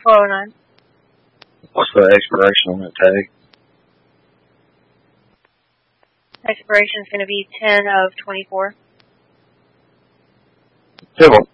1209. What's the expiration on that tag? Expiration is going to be 10 of 24. Civil.